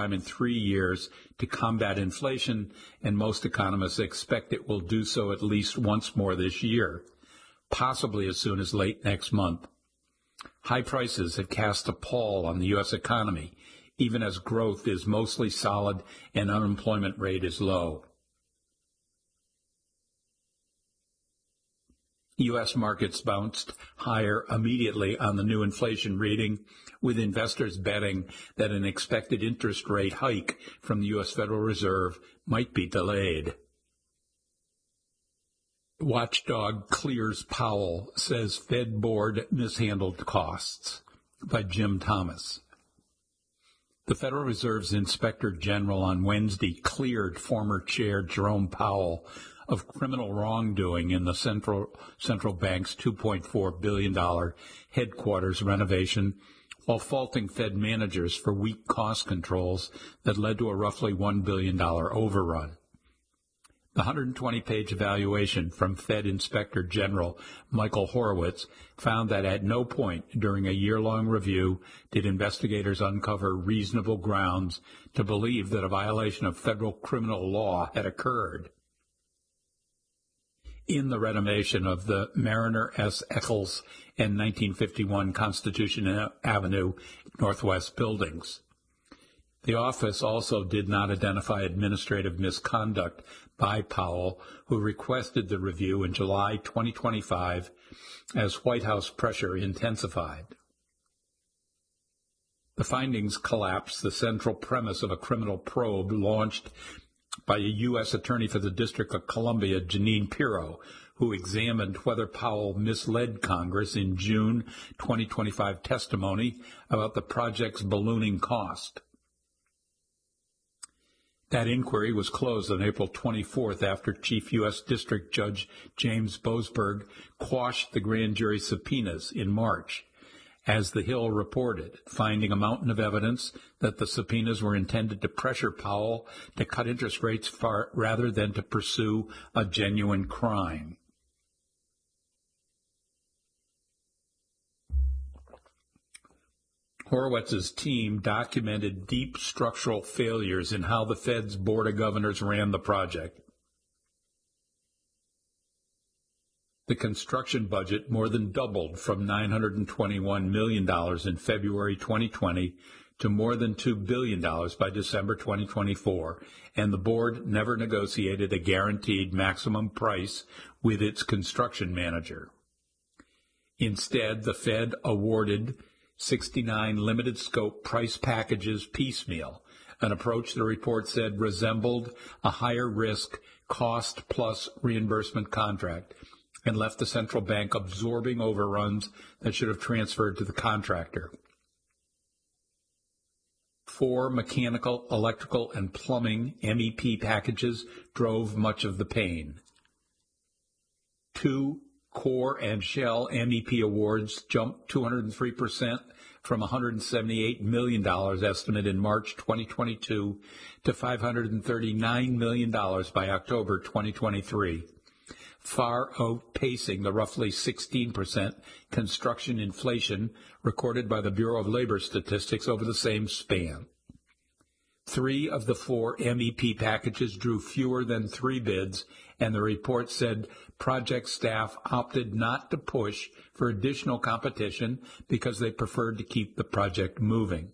time in 3 years to combat inflation, and most economists expect it will do so at least once more this year, possibly as soon as late next month. High prices have cast a pall on the U.S. economy, even as growth is mostly solid and unemployment rate is low. U.S. markets bounced higher immediately on the new inflation reading, with investors betting that an expected interest rate hike from the U.S. Federal Reserve might be delayed. Watchdog clears Powell, says Fed board mishandled costs, by Jim Thomas. The Federal Reserve's Inspector General on Wednesday cleared former Chair Jerome Powell of criminal wrongdoing in the central bank's $2.4 billion headquarters renovation, while faulting Fed managers for weak cost controls that led to a roughly $1 billion overrun. The 120-page evaluation from Fed Inspector General Michael Horowitz found that at no point during a year-long review did investigators uncover reasonable grounds to believe that a violation of federal criminal law had occurred. In the renovation of the Mariner S. Eccles and 1951 Constitution Avenue Northwest buildings. The office also did not identify administrative misconduct by Powell, who requested the review in July 2025 as White House pressure intensified. The findings collapsed the central premise of a criminal probe launched by a U.S. Attorney for the District of Columbia, Jeanine Pirro, who examined whether Powell misled Congress in June 2025 testimony about the project's ballooning cost. That inquiry was closed on April 24th after Chief U.S. District Judge James Boasberg quashed the grand jury subpoenas in March, as The Hill reported, finding a mountain of evidence that the subpoenas were intended to pressure Powell to cut interest rates rather than to pursue a genuine crime. Horowitz's team documented deep structural failures in how the Fed's Board of Governors ran the project. The construction budget more than doubled from $921 million in February 2020 to more than $2 billion by December 2024, and the board never negotiated a guaranteed maximum price with its construction manager. Instead, the Fed awarded 69 limited-scope price packages piecemeal, an approach the report said resembled a higher-risk cost-plus reimbursement contract, and left the central bank absorbing overruns that should have transferred to the contractor. 4 mechanical, electrical, and plumbing MEP packages drove much of the pain. 2 core and shell MEP awards jumped 203% from $178 million estimate in March 2022 to $539 million by October 2023, far outpacing the roughly 16% construction inflation recorded by the Bureau of Labor Statistics over the same span. 3 of the 4 MEP packages drew fewer than 3 bids, and the report said project staff opted not to push for additional competition because they preferred to keep the project moving.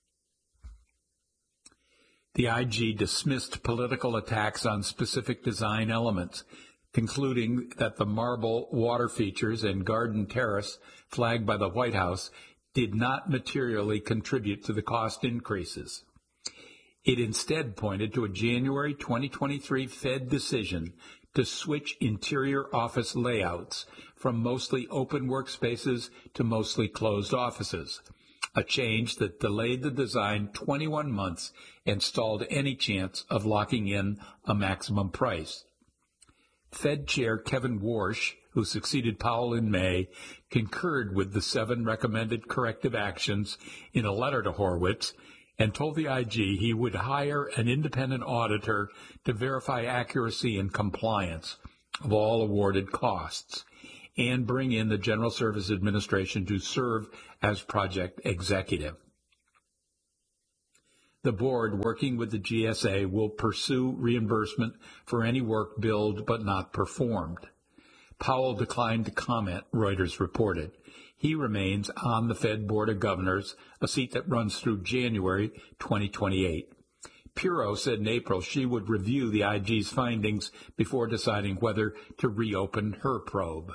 The IG dismissed political attacks on specific design elements, concluding that the marble water features and garden terrace flagged by the White House did not materially contribute to the cost increases. It instead pointed to a January 2023 Fed decision to switch interior office layouts from mostly open workspaces to mostly closed offices, a change that delayed the design 21 months and stalled any chance of locking in a maximum price. Fed Chair Kevin Warsh, who succeeded Powell in May, concurred with the 7 recommended corrective actions in a letter to Horowitz and told the IG he would hire an independent auditor to verify accuracy and compliance of all awarded costs and bring in the General Services Administration to serve as project executive. The board, working with the GSA, will pursue reimbursement for any work billed but not performed. Powell declined to comment, Reuters reported. He remains on the Fed Board of Governors, a seat that runs through January 2028. Pirro said in April she would review the IG's findings before deciding whether to reopen her probe.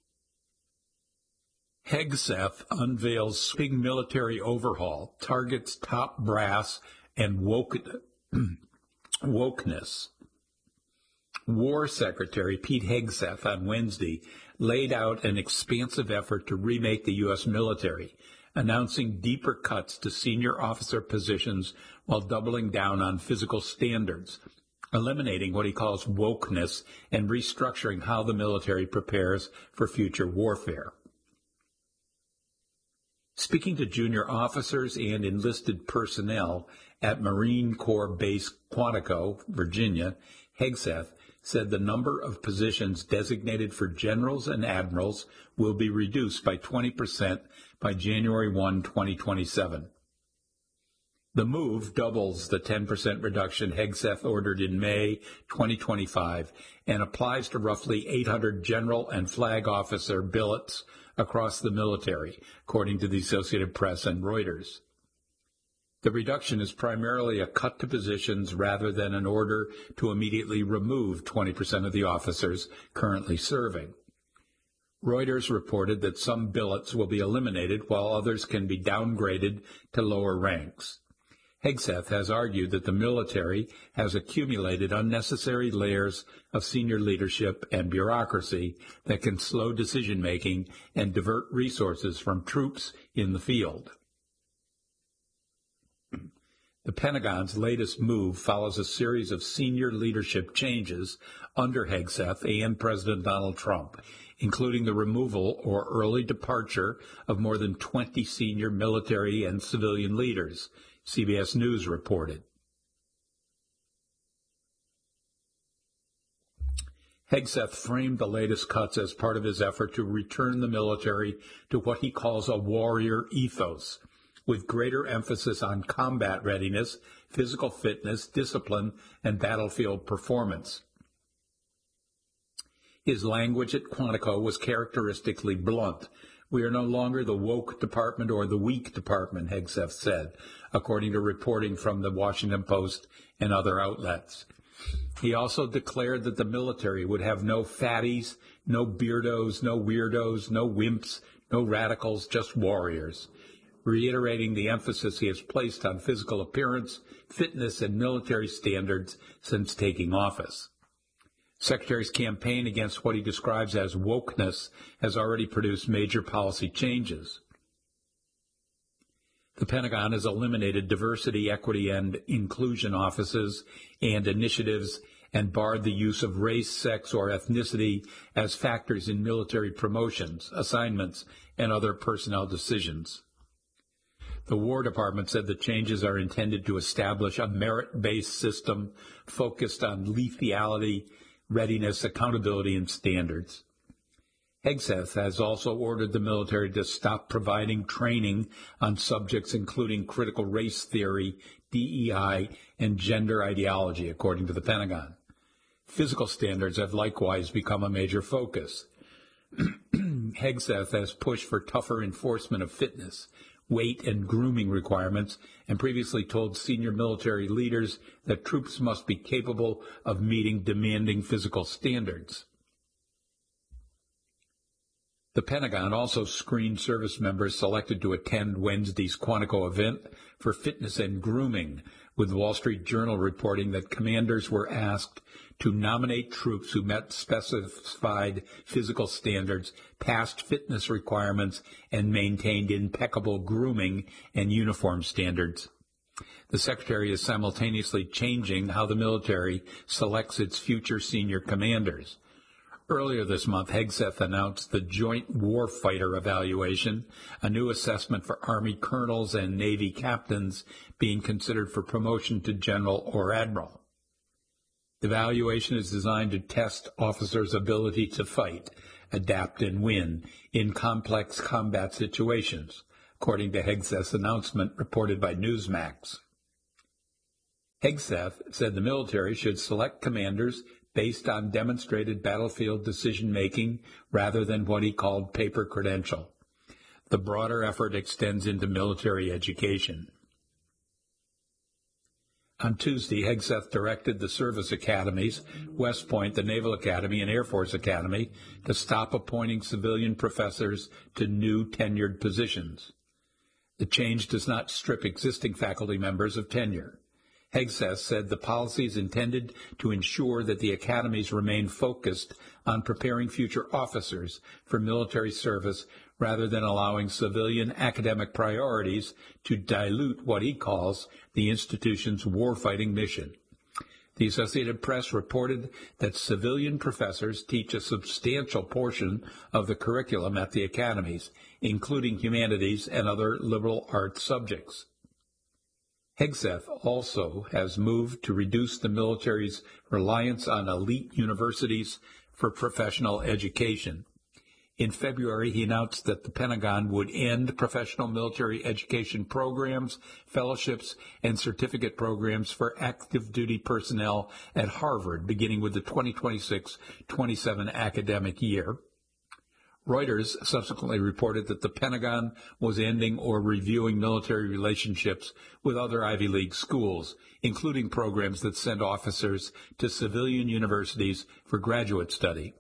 Hegseth unveils sweeping military overhaul, targets top brass and wokeness. War Secretary Pete Hegseth on Wednesday laid out an expansive effort to remake the U.S. military, announcing deeper cuts to senior officer positions while doubling down on physical standards, eliminating what he calls wokeness and restructuring how the military prepares for future warfare. Speaking to junior officers and enlisted personnel at Marine Corps Base Quantico, Virginia, Hegseth said the number of positions designated for generals and admirals will be reduced by 20% by January 1, 2027. The move doubles the 10% reduction Hegseth ordered in May 2025 and applies to roughly 800 general and flag officer billets across the military, according to the Associated Press and Reuters. The reduction is primarily a cut to positions rather than an order to immediately remove 20% of the officers currently serving. Reuters reported that some billets will be eliminated while others can be downgraded to lower ranks. Hegseth has argued that the military has accumulated unnecessary layers of senior leadership and bureaucracy that can slow decision-making and divert resources from troops in the field. The Pentagon's latest move follows a series of senior leadership changes under Hegseth and President Donald Trump, including the removal or early departure of more than 20 senior military and civilian leaders, CBS News reported. Hegseth framed the latest cuts as part of his effort to return the military to what he calls a warrior ethos, with greater emphasis on combat readiness, physical fitness, discipline, and battlefield performance. His language at Quantico was characteristically blunt. "We are no longer the woke department or the weak department," Hegseth said, according to reporting from the Washington Post and other outlets. He also declared that the military would have no fatties, no beardos, no weirdos, no wimps, no radicals, just warriors, reiterating the emphasis he has placed on physical appearance, fitness, and military standards since taking office. Secretary's campaign against what he describes as wokeness has already produced major policy changes. The Pentagon has eliminated diversity, equity, and inclusion offices and initiatives and barred the use of race, sex, or ethnicity as factors in military promotions, assignments, and other personnel decisions. The War Department said the changes are intended to establish a merit-based system focused on lethality, readiness, accountability, and standards. Hegseth has also ordered the military to stop providing training on subjects including critical race theory, DEI, and gender ideology, according to the Pentagon. Physical standards have likewise become a major focus. Hegseth has pushed for tougher enforcement of fitness, weight, and grooming requirements, and previously told senior military leaders that troops must be capable of meeting demanding physical standards. The Pentagon also screened service members selected to attend Wednesday's Quantico event for fitness and grooming, with the Wall Street Journal reporting that commanders were asked to nominate troops who met specified physical standards, passed fitness requirements, and maintained impeccable grooming and uniform standards. The Secretary is simultaneously changing how the military selects its future senior commanders. Earlier this month, Hegseth announced the Joint Warfighter Evaluation, a new assessment for Army colonels and Navy captains being considered for promotion to general or admiral. The evaluation is designed to test officers' ability to fight, adapt, and win in complex combat situations, according to Hegseth's announcement reported by Newsmax. Hegseth said the military should select commanders based on demonstrated battlefield decision-making rather than what he called paper credential. The broader effort extends into military education. On Tuesday, Hegseth directed the service academies, West Point, the Naval Academy, and Air Force Academy, to stop appointing civilian professors to new tenured positions. The change does not strip existing faculty members of tenure. Hegseth said the policy is intended to ensure that the academies remain focused on preparing future officers for military service rather than allowing civilian academic priorities to dilute what he calls the institution's warfighting mission. The Associated Press reported that civilian professors teach a substantial portion of the curriculum at the academies, including humanities and other liberal arts subjects. Hegseth also has moved to reduce the military's reliance on elite universities for professional education. In February, he announced that the Pentagon would end professional military education programs, fellowships, and certificate programs for active duty personnel at Harvard, beginning with the 2026-27 academic year. Reuters subsequently reported that the Pentagon was ending or reviewing military relationships with other Ivy League schools, including programs that send officers to civilian universities for graduate study.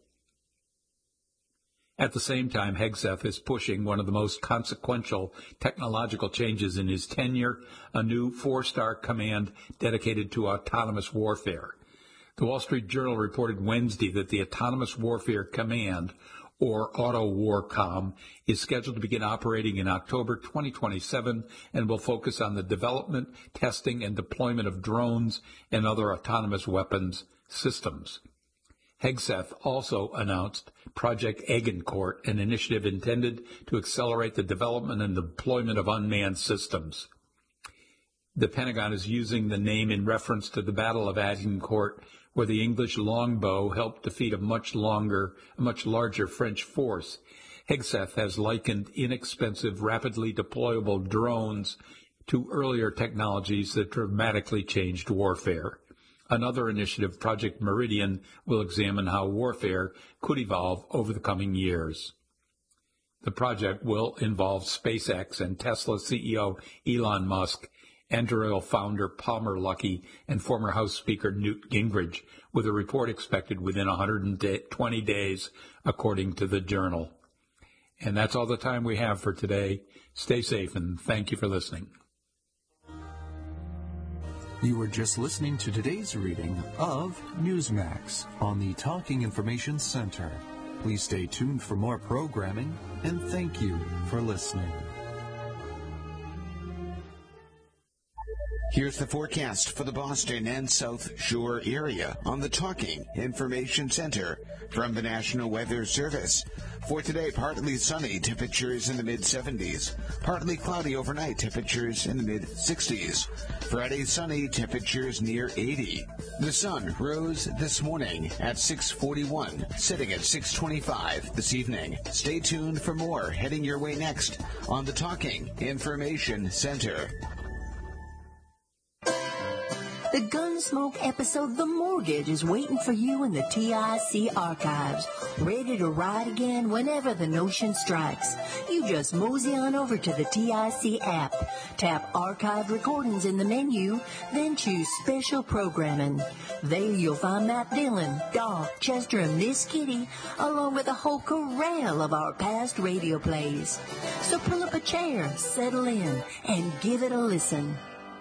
At the same time, Hegseth is pushing one of the most consequential technological changes in his tenure, a new 4-star command dedicated to autonomous warfare. The Wall Street Journal reported Wednesday that the Autonomous Warfare Command, or AUTOWARCOM, is scheduled to begin operating in October 2027 and will focus on the development, testing, and deployment of drones and other autonomous weapons systems. Hegseth also announced Project Agincourt, an initiative intended to accelerate the development and deployment of unmanned systems. The Pentagon is using the name in reference to the Battle of Agincourt, where the English longbow helped defeat a much larger French force. Hegseth has likened inexpensive, rapidly deployable drones to earlier technologies that dramatically changed warfare. Another initiative, Project Meridian, will examine how warfare could evolve over the coming years. The project will involve SpaceX and Tesla CEO Elon Musk, Anduril founder Palmer Luckey, and former House Speaker Newt Gingrich, with a report expected within 120 days, according to the Journal. And that's all the time we have for today. Stay safe, and thank you for listening. You were just listening to today's reading of Newsmax on the Talking Information Center. Please stay tuned for more programming, and thank you for listening. Here's the forecast for the Boston and South Shore area on the Talking Information Center from the National Weather Service. For today, partly sunny, temperatures in the mid-70s. Partly cloudy overnight, temperatures in the mid-60s. Friday, sunny, temperatures near 80. The sun rose this morning at 6:41, setting at 6:25 this evening. Stay tuned for more heading your way next on the Talking Information Center. The Gunsmoke episode, The Mortgage, is waiting for you in the TIC archives, ready to ride again whenever the notion strikes. You just mosey on over to the TIC app, tap Archived Recordings in the menu, then choose Special Programming. There you'll find Matt Dillon, Doc, Chester, and Miss Kitty, along with a whole corral of our past radio plays. So pull up a chair, settle in, and give it a listen.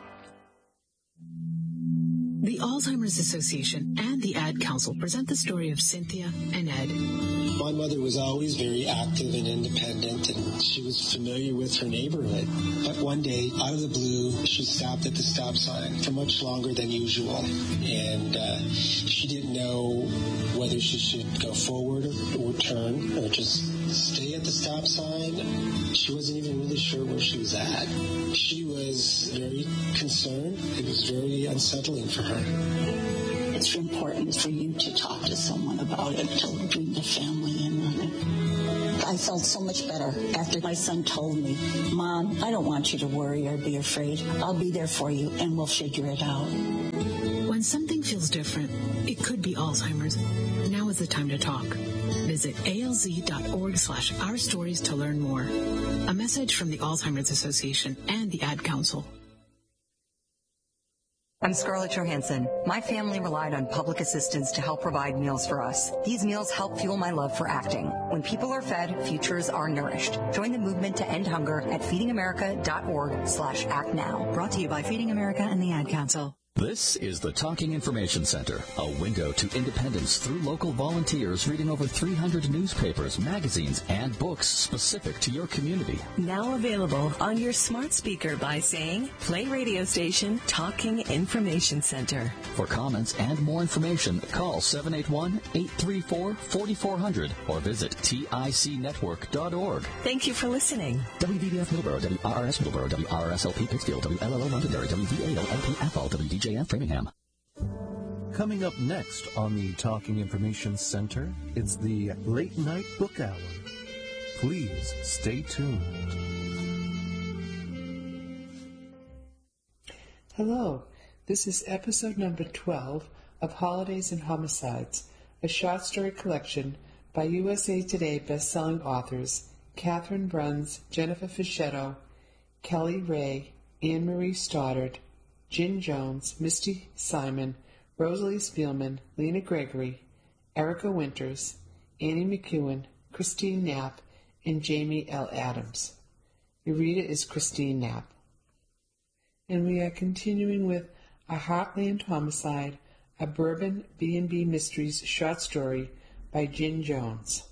The Alzheimer's Association and the Ad Council present the story of Cynthia and Ed. My mother was always very active and independent, and she was familiar with her neighborhood. But one day, out of the blue, she stopped at the stop sign for much longer than usual. And she didn't know whether she should go forward or turn or just stay at the stop sign. She wasn't even really sure where she was at. She was very concerned. It was very unsettling for her. It's important for you to talk to someone about it, to bring the family in on it. I felt so much better after my son told me, Mom, I don't want you to worry or be afraid. I'll be there for you and we'll figure it out. When something feels different, it could be Alzheimer's. Now is the time to talk. Visit alz.org/Our Stories to learn more. A message from the Alzheimer's Association and the Ad Council. I'm Scarlett Johansson. My family relied on public assistance to help provide meals for us. These meals help fuel my love for acting. When people are fed, futures are nourished. Join the movement to end hunger at feedingamerica.org/actnow. Brought to you by Feeding America and the Ad Council. This is the Talking Information Center, a window to independence through local volunteers reading over 300 newspapers, magazines, and books specific to your community. Now available on your smart speaker by saying, play radio station Talking Information Center. For comments and more information, call 781-834-4400 or visit ticnetwork.org. Thank you for listening. WVBF Middleborough, WRRS Middleborough, WRSLP Pittsfield, WLLO Londonderry, WVAL LP Athol, WDJF Framingham. Coming up next on the Talking Information Center, it's the Late Night Book Hour. Please stay tuned. Hello, this is episode number 12 of Holidays and Homicides, a short story collection by USA Today best-selling authors Catherine Bruns, Jennifer Fischetto, Kelly Ray, Anne Marie Stoddard, Jin Jones, Misty Simon, Rosalie Spielman, Lena Gregory, Erica Winters, Annie McEwen, Christine Knapp, and Jamie L. Adams. Your reader is Christine Knapp. And we are continuing with A Heartland Homicide, a Bourbon B&B Mysteries short story by Jin Jones.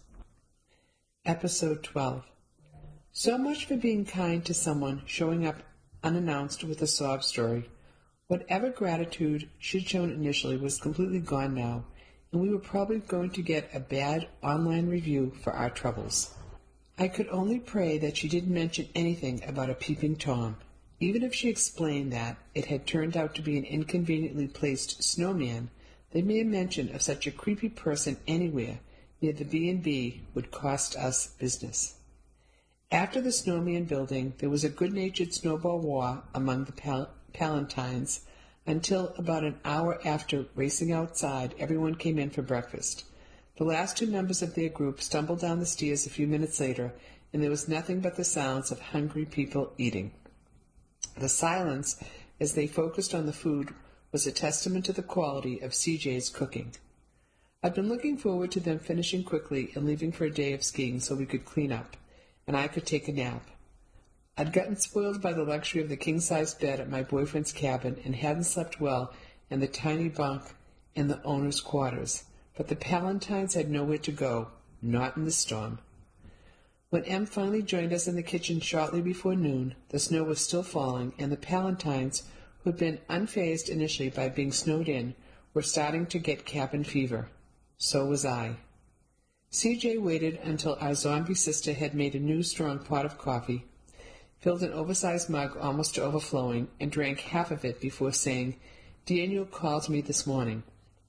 Episode 12. So much for being kind to someone showing up unannounced with a sob story. Whatever gratitude she'd shown initially was completely gone now, and we were probably going to get a bad online review for our troubles. I could only pray that she didn't mention anything about a peeping Tom. Even if she explained that it had turned out to be an inconveniently placed snowman, the mere mention of such a creepy person anywhere near the B&B would cost us business. After the snowman building, there was a good-natured snowball war among the Palantines until about an hour after racing outside, everyone came in for breakfast. The last two members of their group stumbled down the stairs a few minutes later, and there was nothing but the sounds of hungry people eating. The silence, as they focused on the food, was a testament to the quality of CJ's cooking. I'd been looking forward to them finishing quickly and leaving for a day of skiing so we could clean up, and I could take a nap. I'd gotten spoiled by the luxury of the king-size bed at my boyfriend's cabin and hadn't slept well in the tiny bunk in the owner's quarters, but the Palantines had nowhere to go, not in the storm. When Em finally joined us in the kitchen shortly before noon, the snow was still falling, and the Palantines, who had been unfazed initially by being snowed in, were starting to get cabin fever. So was I. CJ waited until our zombie sister had made a new strong pot of coffee, filled an oversized mug almost to overflowing, and drank half of it before saying, "Daniel called me this morning."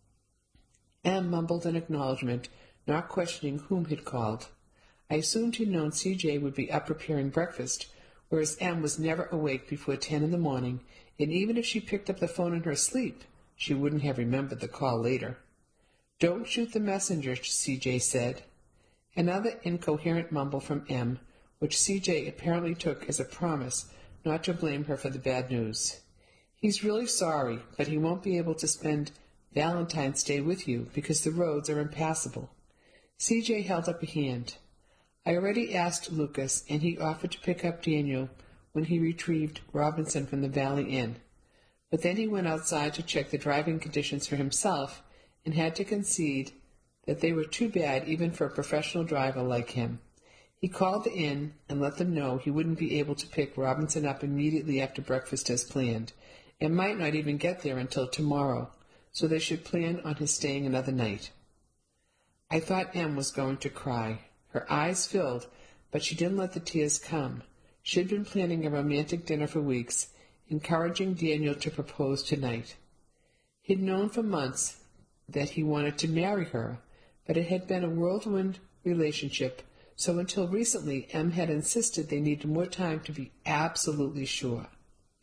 Em mumbled an acknowledgment, not questioning whom had called. I assumed he'd known CJ would be up preparing breakfast, whereas Em was never awake before 10 in the morning, and even if she picked up the phone in her sleep, she wouldn't have remembered the call later. "Don't shoot the messenger," CJ said. Another incoherent mumble from Em, which CJ apparently took as a promise not to blame her for the bad news. "He's really sorry, but he won't be able to spend Valentine's Day with you because the roads are impassable." CJ held up a hand. I already asked Lucas, and he offered to pick up Daniel when he retrieved Robinson from the Valley Inn. But then he went outside to check the driving conditions for himself and had to concede that they were too bad even for a professional driver like him. He called the inn and let them know he wouldn't be able to pick Robinson up immediately after breakfast as planned, and might not even get there until tomorrow, so they should plan on his staying another night. I thought Em was going to cry. Her eyes filled, but she didn't let the tears come. She'd been planning a romantic dinner for weeks, encouraging Daniel to propose tonight. He'd known for months that he wanted to marry her, but it had been a whirlwind relationship, so until recently Em had insisted they needed more time to be absolutely sure.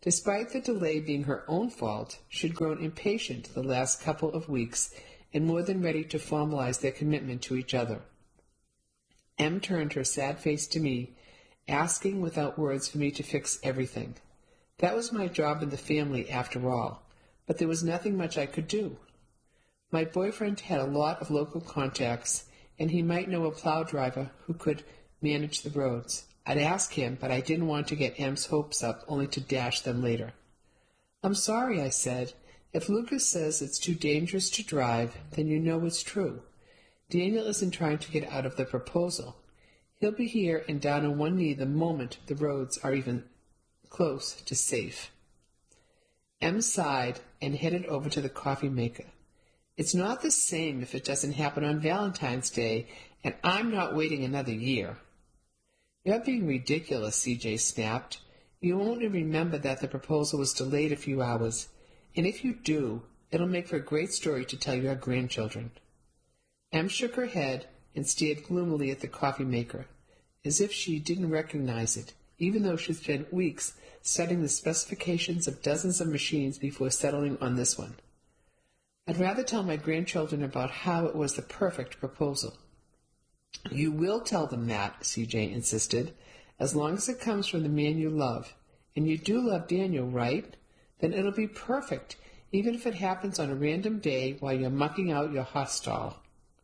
Despite the delay being her own fault, she'd grown impatient the last couple of weeks and more than ready to formalize their commitment to each other. Em turned her sad face to me, asking without words for me to fix everything. That was my job in the family, after all, but there was nothing much I could do. My boyfriend had a lot of local contacts, and he might know a plow driver who could manage the roads. I'd ask him, but I didn't want to get Em's hopes up, only to dash them later. I'm sorry, I said. If Lucas says it's too dangerous to drive, then you know it's true. Daniel isn't trying to get out of the proposal. He'll be here and down on one knee the moment the roads are even close to safe. Em sighed and headed over to the coffee maker. It's not the same if it doesn't happen on Valentine's Day, and I'm not waiting another year. You're being ridiculous, CJ snapped. You won't remember that the proposal was delayed a few hours, and if you do, it'll make for a great story to tell your grandchildren. Em shook her head and stared gloomily at the coffee maker, as if she didn't recognize it, even though she'd spent weeks studying the specifications of dozens of machines before settling on this one. I'd rather tell my grandchildren about how it was the perfect proposal. You will tell them that, CJ insisted, as long as it comes from the man you love. And you do love Daniel, right? Then it'll be perfect, even if it happens on a random day while you're mucking out your hostel.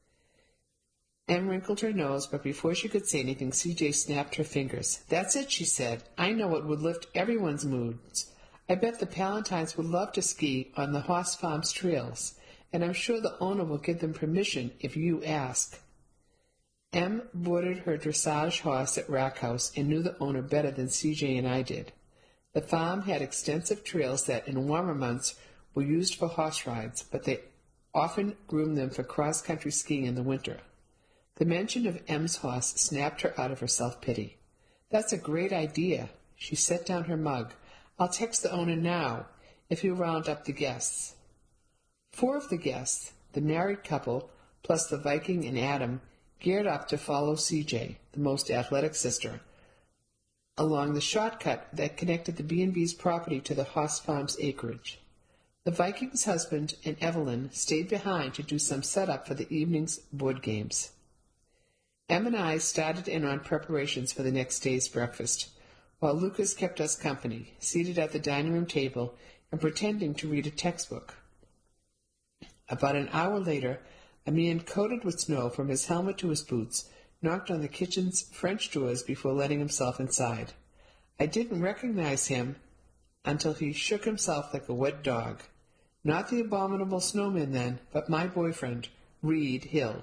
Em wrinkled her nose, but before she could say anything, CJ snapped her fingers. That's it, she said. I know it would lift everyone's moods. I bet the Palantines would love to ski on the Hoss Farms trails, and I'm sure the owner will give them permission if you ask. Em boarded her dressage horse at Rack House and knew the owner better than CJ and I did. The farm had extensive trails that, in warmer months, were used for horse rides, but they often groomed them for cross-country skiing in the winter. The mention of Em's horse snapped her out of her self-pity. That's a great idea. She set down her mug. I'll text the owner now, if he'll round up the guests. 4 of the guests, the married couple, plus the Viking and Adam, geared up to follow CJ, the most athletic sister, along the shortcut that connected the B&B's property to the Hoss Farms acreage. The Viking's husband and Evelyn stayed behind to do some setup for the evening's board games. Em and I started in on preparations for the next day's breakfast, while Lucas kept us company, seated at the dining room table and pretending to read a textbook. About an hour later, a man coated with snow from his helmet to his boots knocked on the kitchen's French doors before letting himself inside. I didn't recognize him until he shook himself like a wet dog. Not the abominable snowman then, but my boyfriend, Reed Hill.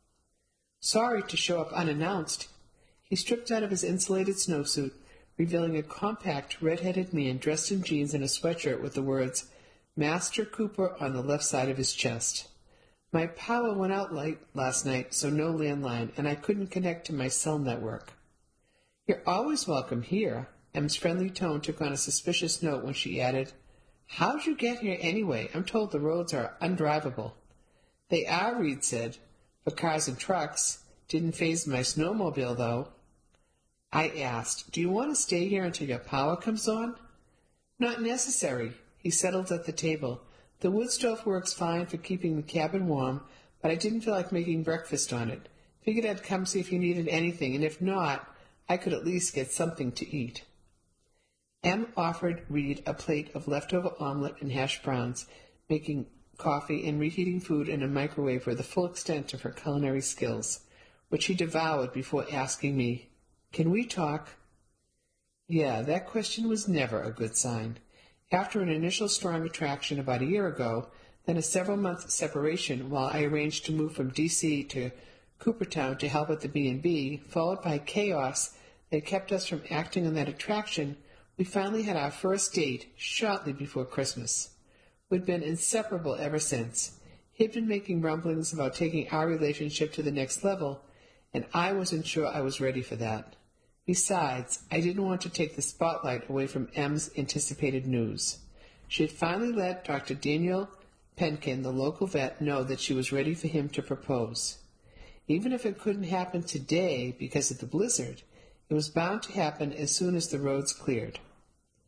Sorry to show up unannounced. He stripped out of his insulated snowsuit, revealing a compact, red-headed man dressed in jeans and a sweatshirt with the words, Master Cooper on the left side of his chest. My power went out late last night, so no landline, and I couldn't connect to my cell network. You're always welcome here. Em's friendly tone took on a suspicious note when she added, How'd you get here anyway? I'm told the roads are undrivable. They are, Reed said, for cars and trucks. Didn't faze my snowmobile, though. I asked, Do you want to stay here until your power comes on? Not necessary. He settled at the table. The wood stove works fine for keeping the cabin warm, but I didn't feel like making breakfast on it. Figured I'd come see if you needed anything, and if not, I could at least get something to eat. Em offered Reed a plate of leftover omelet and hash browns, making coffee and reheating food in a microwave were the full extent of her culinary skills, which he devoured before asking me, Can we talk? Yeah, that question was never a good sign. After an initial strong attraction about a year ago, then a several-month separation while I arranged to move from D.C. to Coopertown to help at the B&B, followed by chaos that kept us from acting on that attraction, we finally had our first date shortly before Christmas. We'd been inseparable ever since. He'd been making rumblings about taking our relationship to the next level, and I wasn't sure I was ready for that. Besides, I didn't want to take the spotlight away from Em's anticipated news. She had finally let Dr. Daniel Penkin, the local vet, know that she was ready for him to propose. Even if it couldn't happen today because of the blizzard, it was bound to happen as soon as the roads cleared.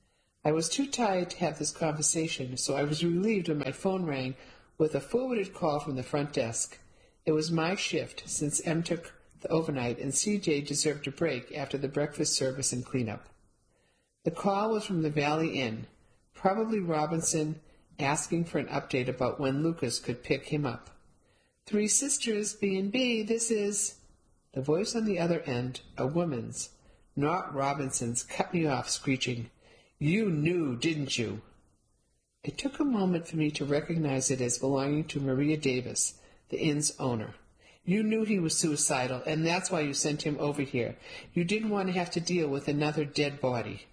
I was too tired to have this conversation, so I was relieved when my phone rang with a forwarded call from the front desk. It was my shift, since M took the overnight and CJ deserved a break after the breakfast service and cleanup. The call was from the Valley Inn, probably Robinson asking for an update about when Lucas could pick him up. Three Sisters, B&B, this is... The voice on the other end, a woman's, not Robinson's, cut me off, screeching, "You knew, didn't you?" It took a moment for me to recognize it as belonging to Maria Davis, the inn's owner. "You knew he was suicidal, and that's why you sent him over here. You didn't want to have to deal with another dead body."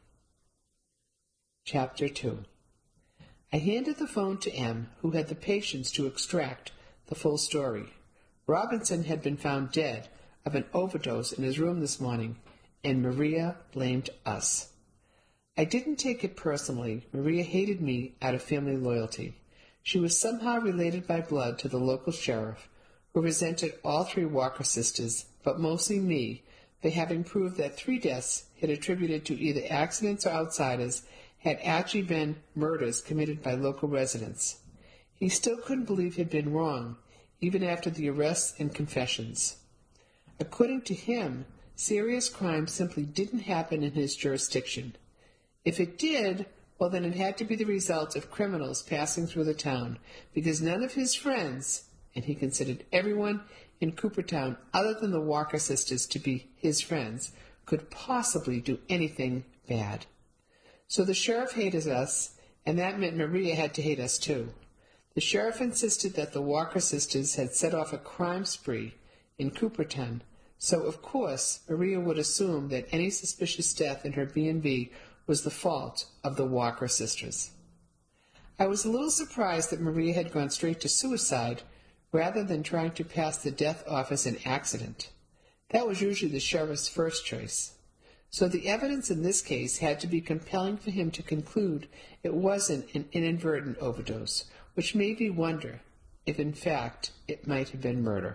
Chapter 2. I handed the phone to M, who had the patience to extract the full story. Robinson had been found dead of an overdose in his room this morning, and Maria blamed us. I didn't take it personally. Maria hated me out of family loyalty. She was somehow related by blood to the local sheriff, who resented all three Walker sisters, but mostly me, for having proved that 3 deaths had attributed to either accidents or outsiders had actually been murders committed by local residents. He still couldn't believe he'd been wrong, even after the arrests and confessions. According to him, serious crime simply didn't happen in his jurisdiction. If it did, well, then it had to be the result of criminals passing through the town, because none of his friends, and he considered everyone in Coopertown other than the Walker sisters to be his friends, could possibly do anything bad. So the sheriff hated us, and that meant Maria had to hate us too. The sheriff insisted that the Walker sisters had set off a crime spree in Coopertown, so of course Maria would assume that any suspicious death in her B&B was the fault of the Walker sisters. I was a little surprised that Maria had gone straight to suicide rather than trying to pass the death off as an accident. That was usually the sheriff's first choice. So the evidence in this case had to be compelling for him to conclude it wasn't an inadvertent overdose, which made me wonder if, in fact, it might have been murder.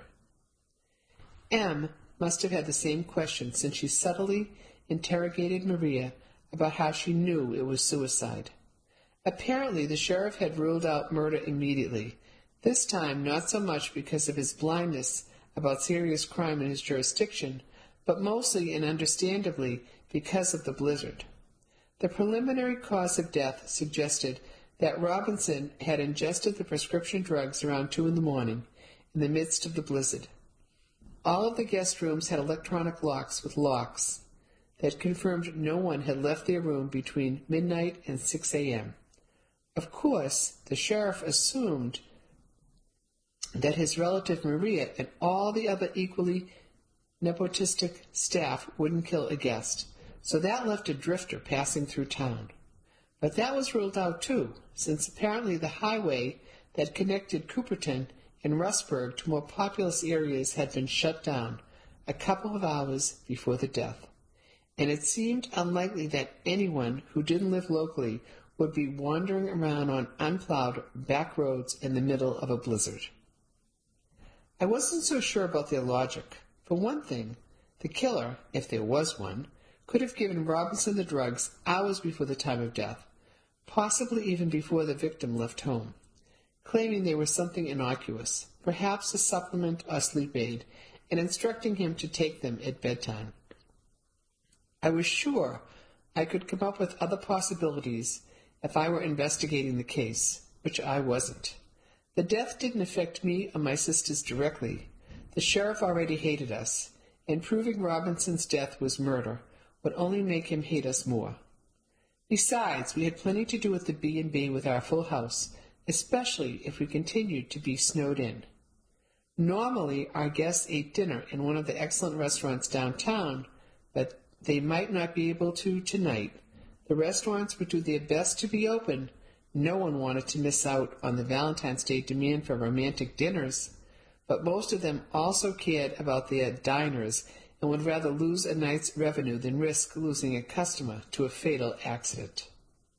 M must have had the same question, since she subtly interrogated Maria about how she knew it was suicide. Apparently, the sheriff had ruled out murder immediately, this time not so much because of his blindness about serious crime in his jurisdiction, but mostly and understandably because of the blizzard. The preliminary cause of death suggested that Robinson had ingested the prescription drugs around 2 a.m. in the midst of the blizzard. All of the guest rooms had electronic locks with locks that confirmed no one had left their room between midnight and 6 a.m. Of course, the sheriff assumed that his relative Maria and all the other equally nepotistic staff wouldn't kill a guest, so that left a drifter passing through town. But that was ruled out too, since apparently the highway that connected Cooperton and Rustburg to more populous areas had been shut down a couple of hours before the death, and it seemed unlikely that anyone who didn't live locally would be wandering around on unplowed back roads in the middle of a blizzard. I wasn't so sure about their logic. For one thing, the killer, if there was one, could have given Robinson the drugs hours before the time of death, possibly even before the victim left home, claiming they were something innocuous, perhaps a supplement or sleep aid, and instructing him to take them at bedtime. I was sure I could come up with other possibilities if I were investigating the case, which I wasn't. The death didn't affect me or my sisters directly. The sheriff already hated us, and proving Robinson's death was murder would only make him hate us more. Besides, we had plenty to do at the B&B with our full house, especially if we continued to be snowed in. Normally, our guests ate dinner in one of the excellent restaurants downtown, but they might not be able to tonight. The restaurants would do their best to be open. No one wanted to miss out on the Valentine's Day demand for romantic dinners, but most of them also cared about their diners and would rather lose a night's revenue than risk losing a customer to a fatal accident.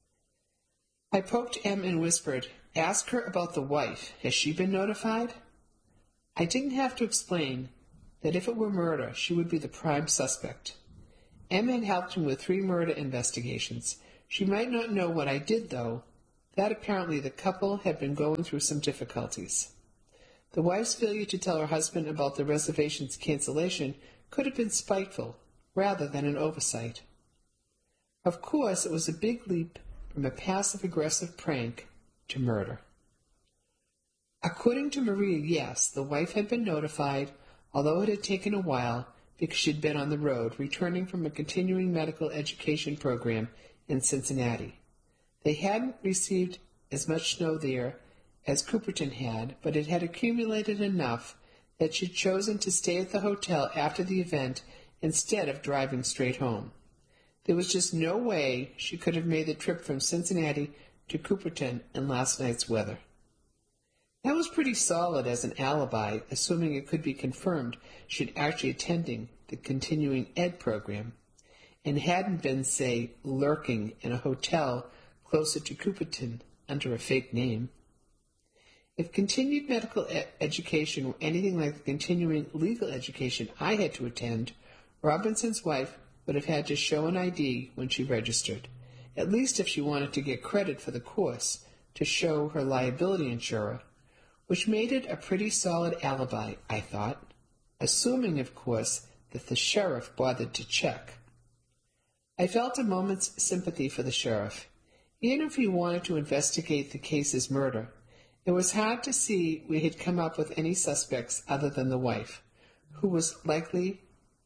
I poked M and whispered, "Ask her about the wife. Has she been notified?" I didn't have to explain that if it were murder, she would be the prime suspect. M had helped me with 3 murder investigations. She might not know what I did, though, that apparently the couple had been going through some difficulties. The wife's failure to tell her husband about the reservation's cancellation could have been spiteful, rather than an oversight. Of course, it was a big leap from a passive-aggressive prank to murder. According to Maria, yes, the wife had been notified, although it had taken a while because she'd been on the road, returning from a continuing medical education program in Cincinnati. They hadn't received as much snow there as Cooperton had, but it had accumulated enough that she'd chosen to stay at the hotel after the event instead of driving straight home. There was just no way she could have made the trip from Cincinnati to Cooperton in last night's weather. That was pretty solid as an alibi, assuming it could be confirmed she'd actually attending the continuing ed program and hadn't been, say, lurking in a hotel closer to Cooperton under a fake name. If continued medical education were anything like the continuing legal education I had to attend, Robinson's wife would have had to show an ID when she registered, at least if she wanted to get credit for the course, to show her liability insurer, which made it a pretty solid alibi, I thought, assuming, of course, that the sheriff bothered to check. I felt a moment's sympathy for the sheriff. Even if he wanted to investigate the case as murder, it was hard to see we had come up with any suspects other than the wife, who was likely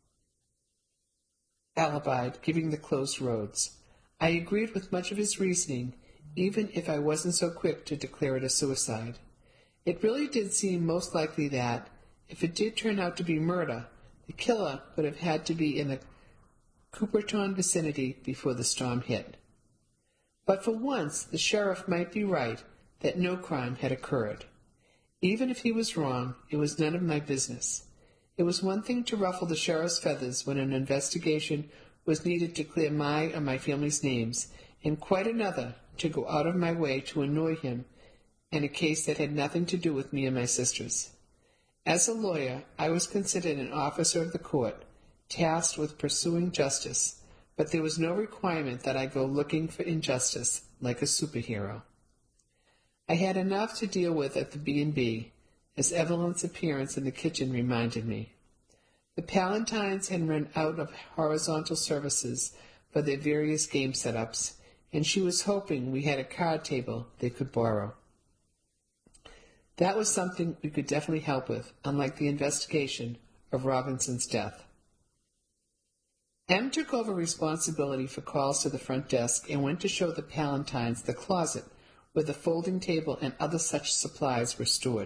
alibied, giving the closed roads. I agreed with much of his reasoning, even if I wasn't so quick to declare it a suicide. It really did seem most likely that, if it did turn out to be murder, the killer would have had to be in the Cooperton vicinity before the storm hit. But for once, the sheriff might be right that no crime had occurred. Even if he was wrong, it was none of my business. It was one thing to ruffle the sheriff's feathers when an investigation was needed to clear my or my family's names, and quite another to go out of my way to annoy him in a case that had nothing to do with me and my sisters. As a lawyer, I was considered an officer of the court, tasked with pursuing justice, but there was no requirement that I go looking for injustice like a superhero. I had enough to deal with at the B&B, as Evelyn's appearance in the kitchen reminded me. The Palantines had run out of horizontal services for their various game setups, and she was hoping we had a card table they could borrow. That was something we could definitely help with, unlike the investigation of Robinson's death. Em took over responsibility for calls to the front desk and went to show the Palantines the closet where the folding table and other such supplies were stored.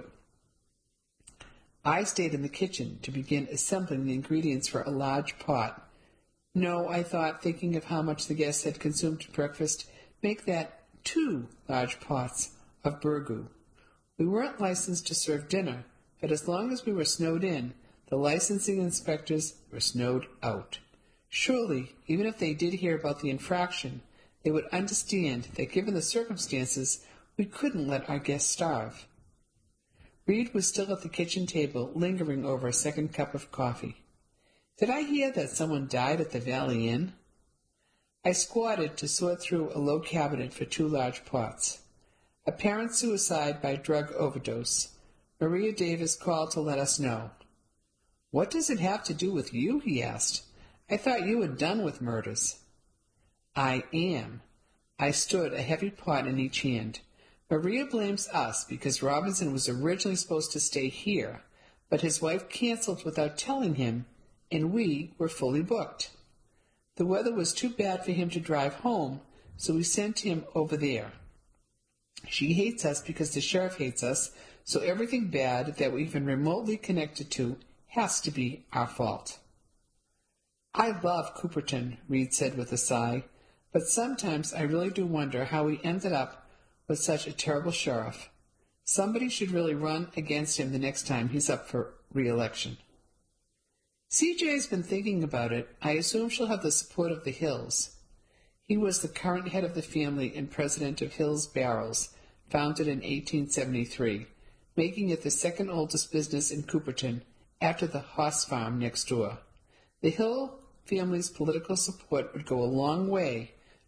I stayed in the kitchen to begin assembling the ingredients for a large pot. No, I thought, thinking of how much the guests had consumed at breakfast, make that 2 large pots of burgoo. We weren't licensed to serve dinner, but as long as we were snowed in, the licensing inspectors were snowed out. Surely, even if they did hear about the infraction, they would understand that given the circumstances, we couldn't let our guests starve. Reed was still at the kitchen table, lingering over a second cup of coffee. Did I hear that someone died at the Valley Inn? I squatted to sort through a low cabinet for 2 large pots. Apparent suicide by drug overdose. Maria Davis called to let us know. "What does it have to do with you?" he asked. "I thought you were done with murders." "I am." I stood, a heavy pot in each hand. "Maria blames us because Robinson was originally supposed to stay here, but his wife canceled without telling him, and we were fully booked. The weather was too bad for him to drive home, so we sent him over there. She hates us because the sheriff hates us, so everything bad that we're even remotely connected to has to be our fault." "I love Cooperton," Reed said with a sigh, "but sometimes I really do wonder how we ended up with such a terrible sheriff. Somebody should really run against him the next time he's up for re-election." "CJ's been thinking about it. I assume she'll have the support of the Hills." He was the current head of the family and president of Hills Barrels, founded in 1873, making it the second oldest business in Cooperton after the horse farm next door. The Hill family's political support would go a long way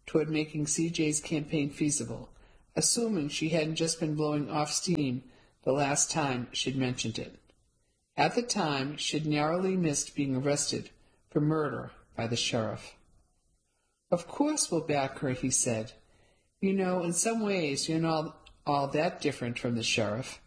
toward making CJ's campaign feasible, assuming she hadn't just been blowing off steam the last time she'd mentioned it. At the time, she'd narrowly missed being arrested for murder by the sheriff. "Of course we'll back her," he said. "You know, in some ways you're not all that different from the sheriff."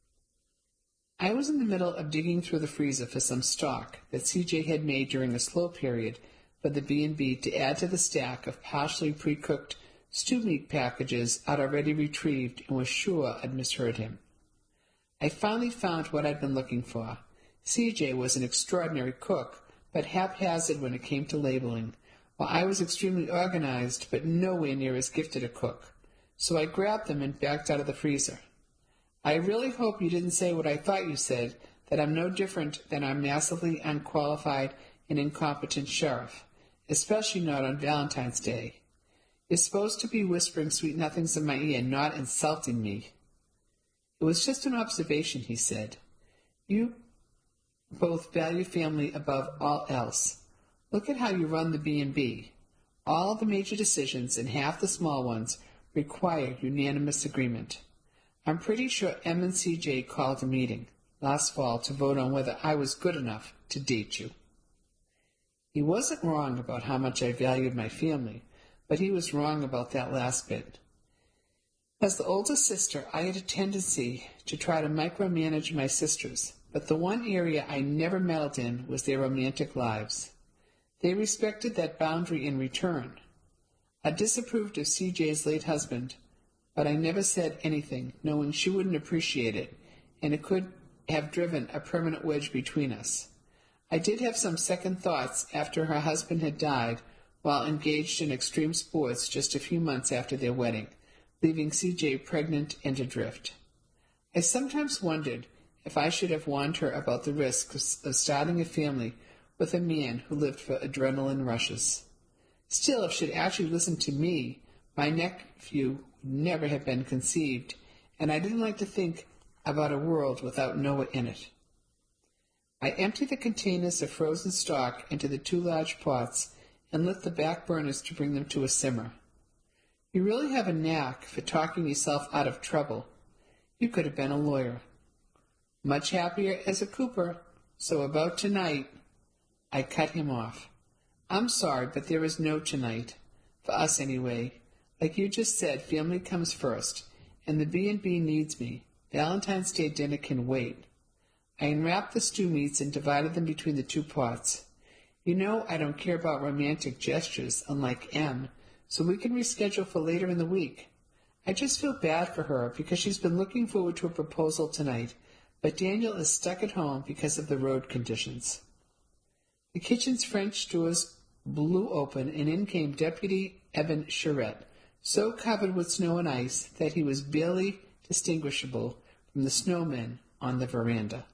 I was in the middle of digging through the freezer for some stock that CJ had made during a slow period for the B&B to add to the stack of partially pre-cooked stew meat packages I'd already retrieved and was sure I'd misheard him. I finally found what I'd been looking for. CJ was an extraordinary cook, but haphazard when it came to labeling, while I was extremely organized but nowhere near as gifted a cook. So I grabbed them and backed out of the freezer. "I really hope you didn't say what I thought you said, that I'm no different than our massively unqualified and incompetent sheriff, especially not on Valentine's Day. You're supposed to be whispering sweet nothings in my ear, not insulting me." "It was just an observation," he said. "You both value family above all else. Look at how you run the B&B. All the major decisions and half the small ones require unanimous agreement. I'm pretty sure Em and CJ called a meeting last fall to vote on whether I was good enough to date you." He wasn't wrong about how much I valued my family, but he was wrong about that last bit. As the older sister, I had a tendency to try to micromanage my sisters, but the one area I never meddled in was their romantic lives. They respected that boundary in return. I disapproved of CJ's late husband, but I never said anything, knowing she wouldn't appreciate it, and it could have driven a permanent wedge between us. I did have some second thoughts after her husband had died while engaged in extreme sports just a few months after their wedding, leaving CJ pregnant and adrift. I sometimes wondered if I should have warned her about the risks of starting a family with a man who lived for adrenaline rushes. Still, if she'd actually listened to me, my nephew would never have been conceived, and I didn't like to think about a world without Noah in it. I emptied the containers of frozen stock into the 2 large pots and lit the back burners to bring them to a simmer. "You really have a knack for talking yourself out of trouble. You could have been a lawyer." "Much happier as a cooper, so about tonight—" I cut him off. "I'm sorry, but there is no tonight. For us, anyway. Like you just said, family comes first, and the B&B needs me. Valentine's Day dinner can wait." I unwrapped the stew meats and divided them between the 2 pots. "You know I don't care about romantic gestures, unlike Em, so we can reschedule for later in the week. I just feel bad for her because she's been looking forward to a proposal tonight, but Daniel is stuck at home because of the road conditions." The kitchen's French doors blew open, and in came Deputy Evan Charette, so covered with snow and ice that he was barely distinguishable from the snowmen on the veranda.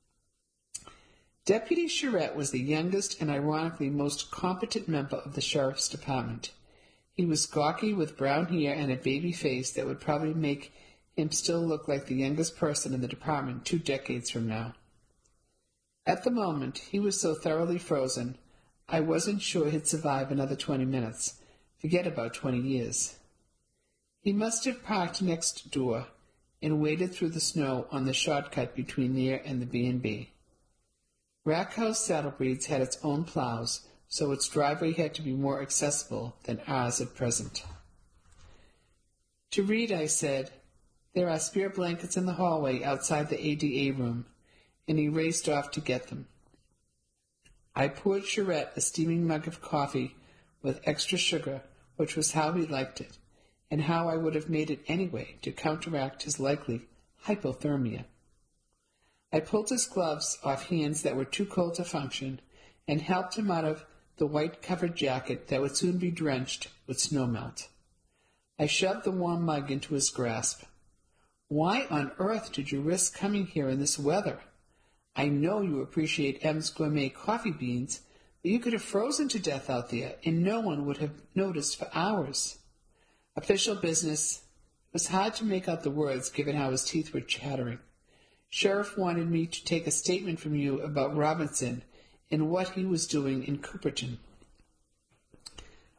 Deputy Charette was the youngest and ironically most competent member of the sheriff's department. He was gawky with brown hair and a baby face that would probably make him still look like the youngest person in the department 2 decades from now. At the moment, he was so thoroughly frozen, I wasn't sure he'd survive another 20 minutes, forget about 20 years. He must have parked next door and waded through the snow on the shortcut between there and the B&B. Rackhouse Saddlebreeds had its own plows, so its driveway had to be more accessible than ours at present. "To read," I said. "There are spare blankets in the hallway outside the ADA room," and he raced off to get them. I poured Charette a steaming mug of coffee with extra sugar, which was how he liked it, and how I would have made it anyway to counteract his likely hypothermia. I pulled his gloves off hands that were too cold to function, and helped him out of the white-covered jacket that would soon be drenched with snowmelt. I shoved the warm mug into his grasp. "Why on earth did you risk coming here in this weather? I know you appreciate Em's gourmet coffee beans, but you could have frozen to death out there, and no one would have noticed for hours." "Official business." It was hard to make out the words, given how his teeth were chattering. "Sheriff wanted me to take a statement from you about Robinson and what he was doing in Cooperton."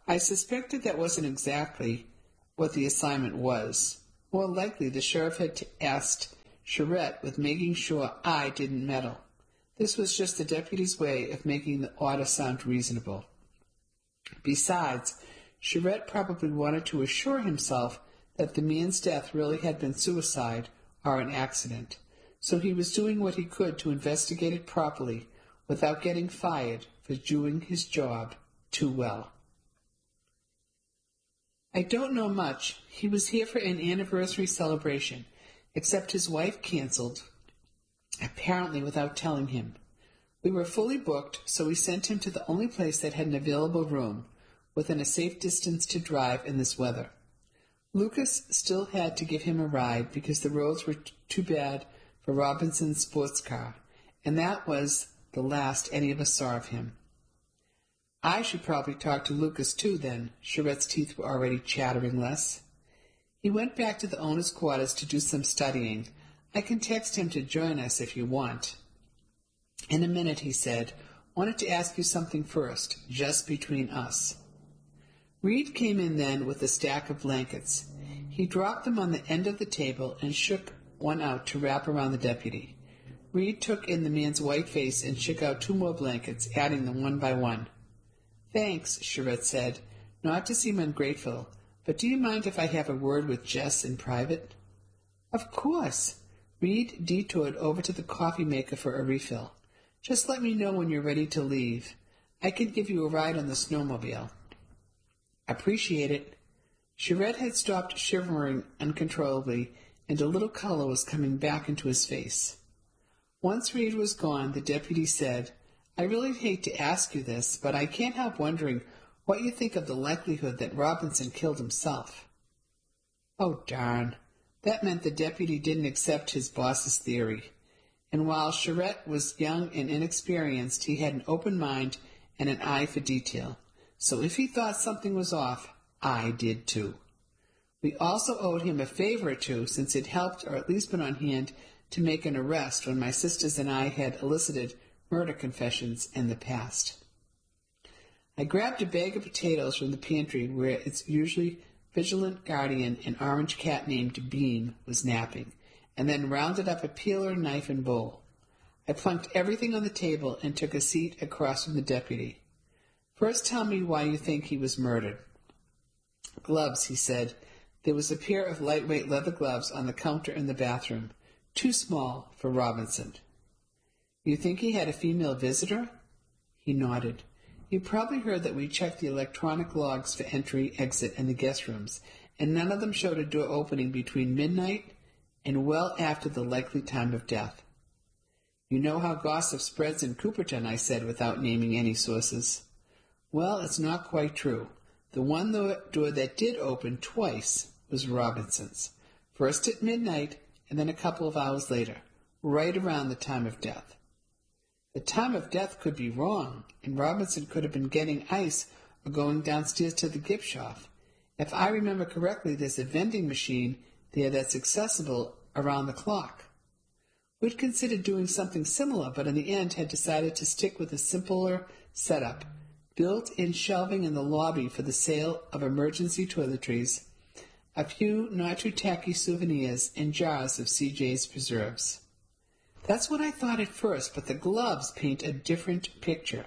I suspected that wasn't exactly what the assignment was. More likely, the sheriff had tasked Charette with making sure I didn't meddle. This was just the deputy's way of making the order sound reasonable. Besides, Charette probably wanted to assure himself that the man's death really had been suicide or an accident, so he was doing what he could to investigate it properly without getting fired for doing his job too well. I don't know much. He was here for an anniversary celebration, except his wife canceled, apparently without telling him. We were fully booked, so we sent him to the only place that had an available room, within a safe distance to drive in this weather. Lucas still had to give him a ride because the roads were too bad for Robinson's sports car, and that was the last any of us saw of him. I should probably talk to Lucas too, then. Charette's teeth were already chattering less. He went back to the owner's quarters to do some studying. I can text him to join us if you want. In a minute, he said. Wanted to ask you something first, just between us. Reed came in then with a stack of blankets. He dropped them on the end of the table and shook one out to wrap around the deputy. Reed took in the man's white face and shook out 2 more blankets, adding them one by one. Thanks, Charette said, not to seem ungrateful, but do you mind if I have a word with Jess in private? Of course. Reed detoured over to the coffee maker for a refill. Just let me know when you're ready to leave. I can give you a ride on the snowmobile. Appreciate it. Charette had stopped shivering uncontrollably, and a little color was coming back into his face. Once Reed was gone, the deputy said, I really hate to ask you this, but I can't help wondering what you think of the likelihood that Robinson killed himself. Oh, darn. That meant the deputy didn't accept his boss's theory. And while Charette was young and inexperienced, he had an open mind and an eye for detail. So if he thought something was off, I did too. We also owed him a favor or two, since it helped or at least been on hand to make an arrest when my sisters and I had elicited murder confessions in the past. I grabbed a bag of potatoes from the pantry where its usually vigilant guardian, an orange cat named Beam, was napping, and then rounded up a peeler, knife, and bowl. I plunked everything on the table and took a seat across from the deputy. First tell me why you think he was murdered. Gloves, he said. There was a pair of lightweight leather gloves on the counter in the bathroom, too small for Robinson. You think he had a female visitor? He nodded. You probably heard that we checked the electronic logs for entry, exit, in the guest rooms, and none of them showed a door opening between midnight and well after the likely time of death. You know how gossip spreads in Cooperton, I said, without naming any sources. Well, it's not quite true. The one door that did open twice was Robinson's, first at midnight and then a couple of hours later, right around the time of death. The time of death could be wrong, and Robinson could have been getting ice or going downstairs to the gift shop. If I remember correctly, there's a vending machine there that's accessible around the clock. We'd considered doing something similar, but in the end had decided to stick with a simpler setup, built-in shelving in the lobby for the sale of emergency toiletries, a few not-too-tacky souvenirs, and jars of CJ's preserves. That's what I thought at first, but the gloves paint a different picture.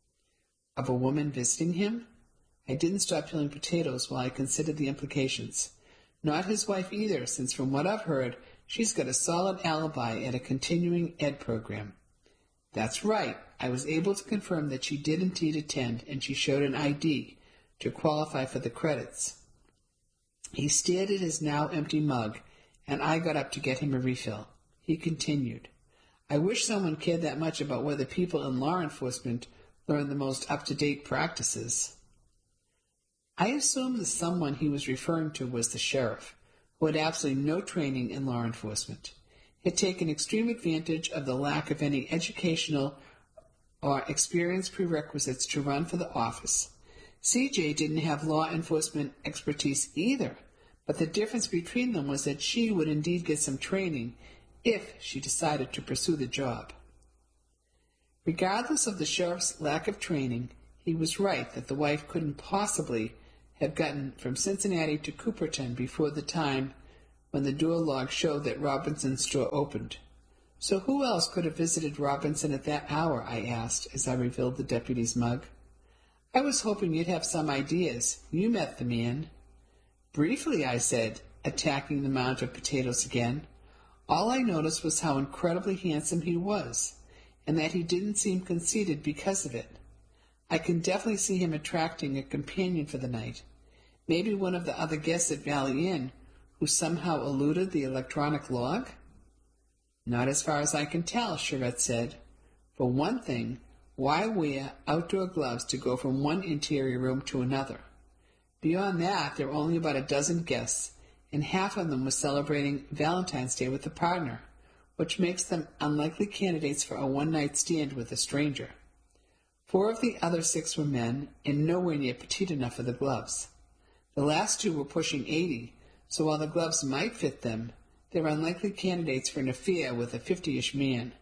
Of a woman visiting him? I didn't stop peeling potatoes while I considered the implications. Not his wife either, since from what I've heard, she's got a solid alibi at a continuing ed program. That's right. I was able to confirm that she did indeed attend, and she showed an ID to qualify for the credits. He stared at his now empty mug, and I got up to get him a refill. He continued, I wish someone cared that much about whether people in law enforcement learn the most up-to-date practices. I assumed the someone he was referring to was the sheriff, who had absolutely no training in law enforcement. He had taken extreme advantage of the lack of any educational or experience prerequisites to run for the office. CJ didn't have law enforcement expertise either, but the difference between them was that she would indeed get some training if she decided to pursue the job. Regardless of the sheriff's lack of training, He was right that the wife couldn't possibly have gotten from Cincinnati to Cooperton before the time when the door log showed that Robinson's store opened. So who else could have visited Robinson at that hour, I asked, as I refilled the deputy's mug. I was hoping you'd have some ideas. You met the man. Briefly, I said, attacking the mound of potatoes again. All I noticed was how incredibly handsome he was, and that he didn't seem conceited because of it. I can definitely see him attracting a companion for the night. Maybe one of the other guests at Valley Inn who somehow eluded the electronic log? Not as far as I can tell, Charette said. For one thing, why wear outdoor gloves to go from one interior room to another? Beyond that, there were only about a dozen guests, and half of them were celebrating Valentine's Day with a partner, which makes them unlikely candidates for a one-night stand with a stranger. 4 of the other 6 were men, and nowhere near petite enough for the gloves. The last 2 were pushing 80, so while the gloves might fit them, they were unlikely candidates for an affair with a 50-ish man.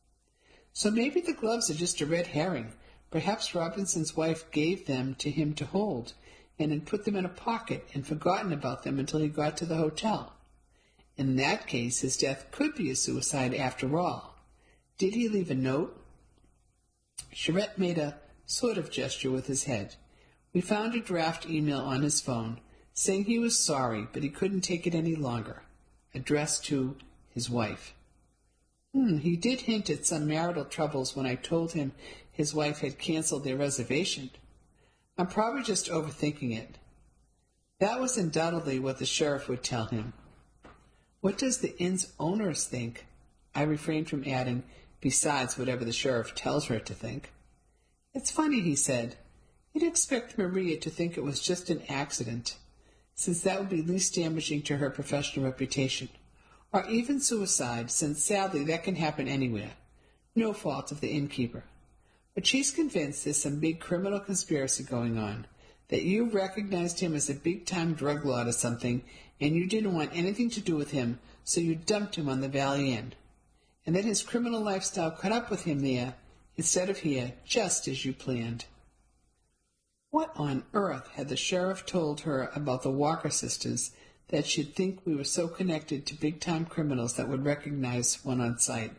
So maybe the gloves are just a red herring. Perhaps Robinson's wife gave them to him to hold, and had put them in a pocket and forgotten about them until he got to the hotel. In that case, his death could be a suicide after all. Did he leave a note? Charette made a sort of gesture with his head. We found a draft email on his phone, saying he was sorry, but he couldn't take it any longer, addressed to his wife. He did hint at some marital troubles when I told him his wife had canceled their reservation. I'm probably just overthinking it. That was undoubtedly what the sheriff would tell him. What does the inn's owners think? I refrained from adding, besides whatever the sheriff tells her to think. It's funny, he said. You'd expect Maria to think it was just an accident, since that would be least damaging to her professional reputation. Or even suicide, since sadly that can happen anywhere. No fault of the innkeeper. But she's convinced there's some big criminal conspiracy going on, that you recognized him as a big-time drug lord or something, and you didn't want anything to do with him, so you dumped him on the Valley Inn. And that his criminal lifestyle caught up with him there, instead of here, just as you planned. What on earth had the sheriff told her about the Walker sisters that she'd think we were so connected to big-time criminals that would recognize one on sight?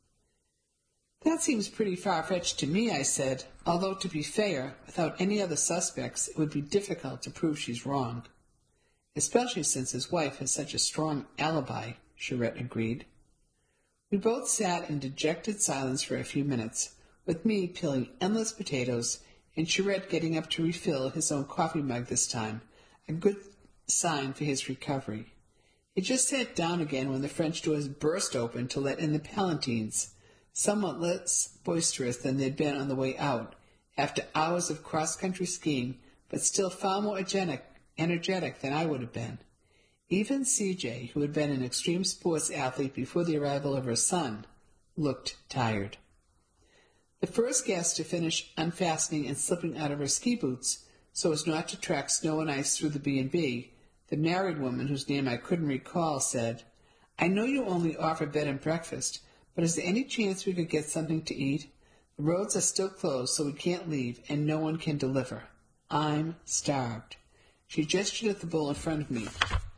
That seems pretty far-fetched to me, I said, although, to be fair, without any other suspects, it would be difficult to prove she's wrong. Especially since his wife has such a strong alibi, Charette agreed. We both sat in dejected silence for a few minutes, with me peeling endless potatoes and Charette getting up to refill his own coffee mug this time, a good sign for his recovery. He just sat down again when the French doors burst open to let in the Palantines, somewhat less boisterous than they'd been on the way out, after hours of cross-country skiing, but still far more energetic than I would have been. Even CJ, who had been an extreme sports athlete before the arrival of her son, looked tired. The first guest to finish unfastening and slipping out of her ski boots so as not to track snow and ice through the B&B, the married woman whose name I couldn't recall, said, I know you only offer bed and breakfast, but is there any chance we could get something to eat? The roads are still closed, so we can't leave, and no one can deliver. I'm starved. She gestured at the bowl in front of me.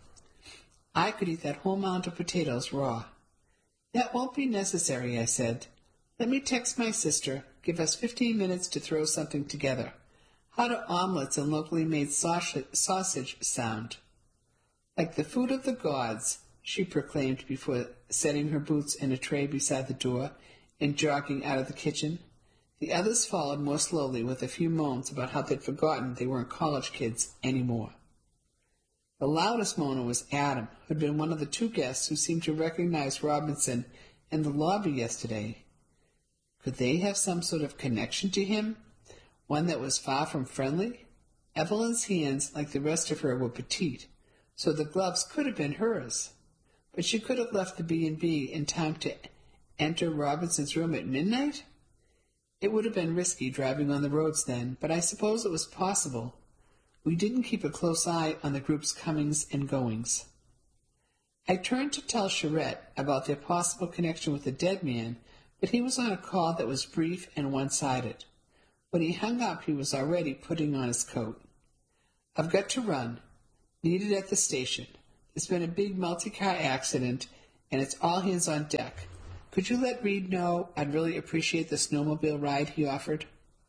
I could eat that whole mound of potatoes raw. That won't be necessary, I said. Let me text my sister. Give us 15 minutes to throw something together. How do omelets and locally made sausage sound? Like the food of the gods, she proclaimed before setting her boots in a tray beside the door and jogging out of the kitchen. The others followed more slowly, with a few moans about how they'd forgotten they weren't college kids anymore. The loudest moaner was Adam, who had been one of the 2 guests who seemed to recognize Robinson in the lobby yesterday. Could they have some sort of connection to him, one that was far from friendly? Evelyn's hands, like the rest of her, were petite, so the gloves could have been hers. But she could have left the B&B in time to enter Robinson's room at midnight? It would have been risky driving on the roads then, but I suppose it was possible. We didn't keep a close eye on the group's comings and goings. I turned to tell Charette about their possible connection with the dead man, but he was on a call that was brief and one-sided. When he hung up, he was already putting on his coat. I've got to run. Needed at the station. There's been a big multi-car accident, and it's all hands on deck. Could you let Reed know I'd really appreciate the snowmobile ride he offered?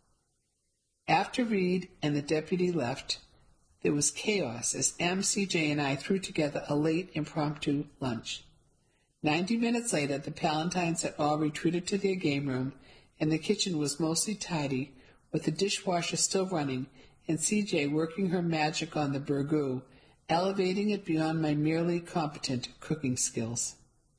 After Reed and the deputy left, there was chaos as M, CJ, and I threw together a late impromptu lunch. 90 minutes later, the Palantines had all retreated to their game room, and the kitchen was mostly tidy, with the dishwasher still running, and CJ working her magic on the burgoo, elevating it beyond my merely competent cooking skills.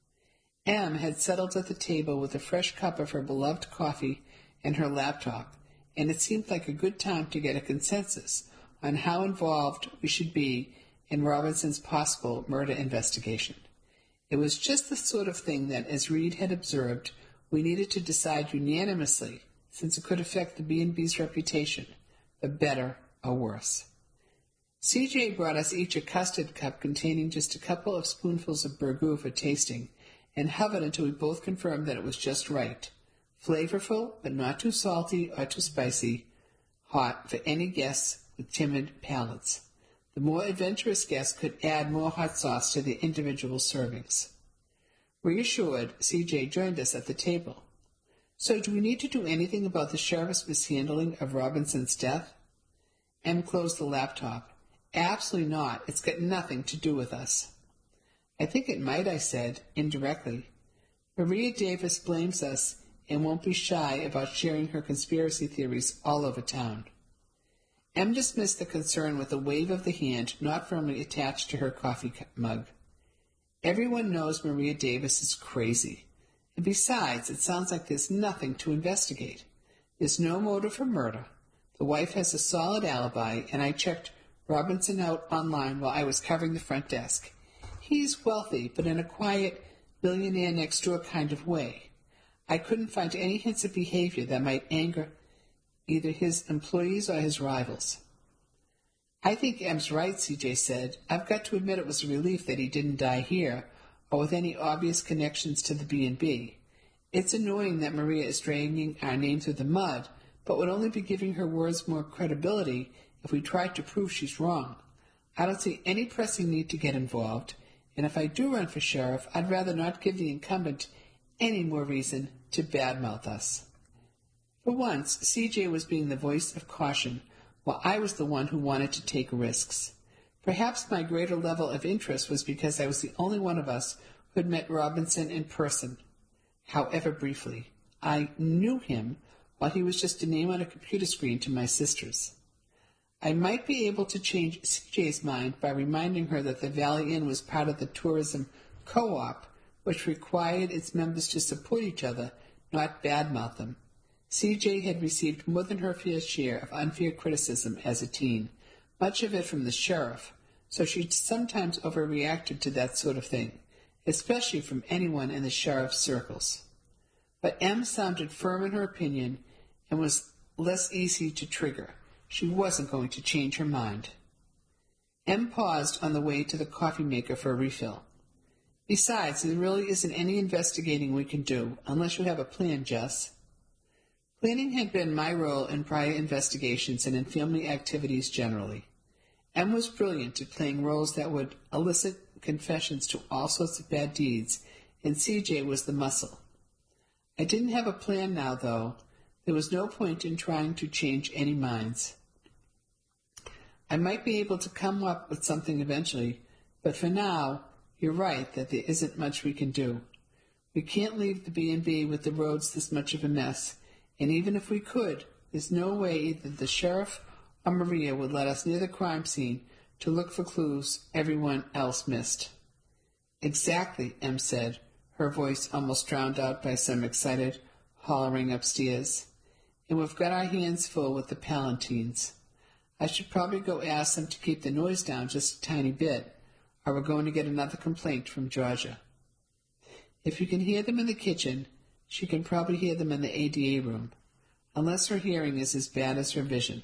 M had settled at the table with a fresh cup of her beloved coffee and her laptop, and it seemed like a good time to get a consensus on how involved we should be in Robinson's possible murder investigation. It was just the sort of thing that, as Reed had observed, we needed to decide unanimously, since it could affect the B&B's reputation, for better or worse. CJ brought us each a custard cup containing just a couple of spoonfuls of burgoo for tasting, and hovered until we both confirmed that it was just right, flavorful but not too salty or too spicy, hot for any guests with timid palates. The more adventurous guests could add more hot sauce to their individual servings. Reassured, CJ joined us at the table. So do we need to do anything about the sheriff's mishandling of Robinson's death? M closed the laptop. Absolutely not. It's got nothing to do with us. I think it might, I said, indirectly. Maria Davis blames us and won't be shy about sharing her conspiracy theories all over town. M dismissed the concern with a wave of the hand not firmly attached to her coffee mug. Everyone knows Maria Davis is crazy. And besides, it sounds like there's nothing to investigate. There's no motive for murder. The wife has a solid alibi, and I checked Robinson out online while I was covering the front desk. He's wealthy, but in a quiet, billionaire next door kind of way. I couldn't find any hints of behavior that might anger either his employees or his rivals. I think M's right, CJ said. I've got to admit it was a relief that he didn't die here, or with any obvious connections to the B&B. It's annoying that Maria is dragging our name through the mud, but would only be giving her words more credibility if we tried to prove she's wrong. I don't see any pressing need to get involved, and if I do run for sheriff, I'd rather not give the incumbent any more reason to badmouth us. For once, CJ was being the voice of caution, while I was the one who wanted to take risks. Perhaps my greater level of interest was because I was the only one of us who had met Robinson in person, however briefly. I knew him while he was just a name on a computer screen to my sisters. I might be able to change CJ's mind by reminding her that the Valley Inn was part of the tourism co-op, which required its members to support each other, not badmouth them. CJ had received more than her fair share of unfair criticism as a teen, much of it from the sheriff, so she sometimes overreacted to that sort of thing, especially from anyone in the sheriff's circles. But M sounded firm in her opinion and was less easy to trigger. She wasn't going to change her mind. M paused on the way to the coffee maker for a refill. Besides, there really isn't any investigating we can do, unless you have a plan, Jess. Planning had been my role in prior investigations and in family activities generally. M was brilliant at playing roles that would elicit confessions to all sorts of bad deeds, and CJ was the muscle. I didn't have a plan now, though. There was no point in trying to change any minds. I might be able to come up with something eventually, but for now, you're right that there isn't much we can do. We can't leave the B&B with the roads this much of a mess, and even if we could, there's no way either the sheriff or Maria would let us near the crime scene to look for clues everyone else missed. Exactly, M said, her voice almost drowned out by some excited hollering upstairs. And we've got our hands full with the Palantines. I should probably go ask them to keep the noise down just a tiny bit, or we're going to get another complaint from Georgia. If you can hear them in the kitchen, she can probably hear them in the ADA room, unless her hearing is as bad as her vision.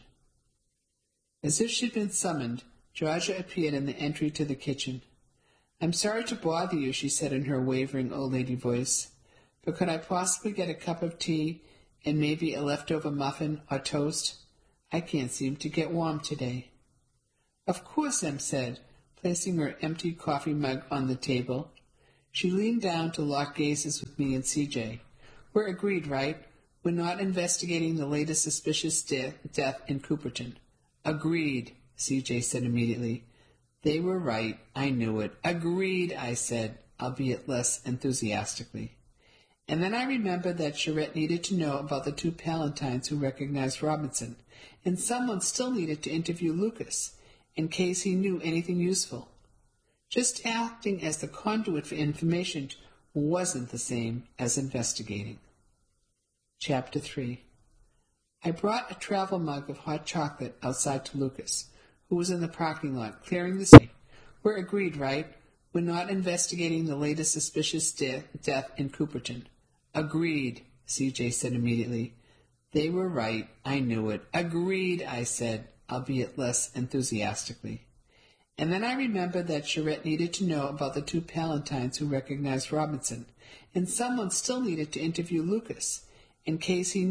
As if she'd been summoned, Georgia appeared in the entry to the kitchen. I'm sorry to bother you, she said in her wavering old lady voice, but could I possibly get a cup of tea And maybe a leftover muffin or toast? I can't seem to get warm today. Of course, Em said, placing her empty coffee mug on the table. She leaned down to lock gazes with me and CJ. We're agreed, right? We're not investigating the latest suspicious death in Cooperton. Agreed, CJ said immediately. They were right. I knew it. Agreed, I said, albeit less enthusiastically. And then I remembered that Charette needed to know about the 2 Palantines who recognized Robinson, and someone still needed to interview Lucas, in case he knew anything useful. Just acting as the conduit for information wasn't the same as investigating. Chapter 3. I brought a travel mug of hot chocolate outside to Lucas, who was in the parking lot, clearing the street. We're agreed, right? We're not investigating the latest suspicious death in Cooperton. Agreed, CJ said immediately. They were right. I knew it. Agreed, I said, albeit less enthusiastically. And then I remembered that Charette needed to know about the 2 Palantines who recognized Robinson, and someone still needed to interview Lucas, in case he